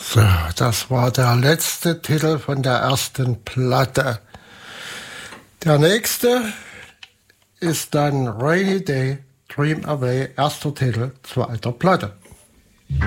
So, das war der letzte Titel von der ersten Platte. Der nächste ist dann Rainy Day, Dream Away, erster Titel, zweiter Platte.